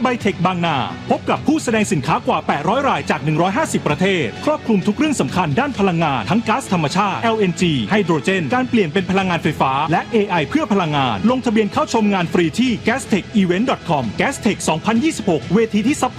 ไบเทคบางนาพบกับผู้แสดงสินค้ากว่า800รายจาก150ประเทศครอบคลุมทุกเรื่องสำคัญด้านพลังงานทั้งก๊าซธรรมชาติ LNG ไฮโดรเจนการเปลี่ยนเป็นพลังงานไฟฟ้าและ AI เพื่อพลังงานลงทะเบียนเข้าชมงานฟรีที่ gastechevent.com Gastech 2026 เวทีที่ซัพ